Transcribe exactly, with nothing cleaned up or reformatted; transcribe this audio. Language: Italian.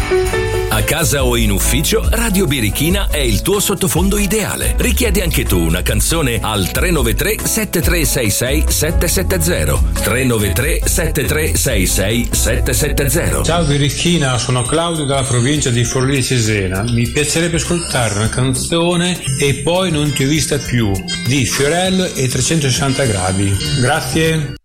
A casa o in ufficio, Radio Birichina è il tuo sottofondo ideale. Richiedi anche tu una canzone al tre nove tre sette tre sei sei sette sette zero. tre nove tre sette tre sei sei sette sette zero. Ciao Birichina, sono Claudio dalla provincia di Forlì Cesena. Mi piacerebbe ascoltare una canzone E poi non ti ho vista più di Fiorello e trecentosessanta gradi. Grazie.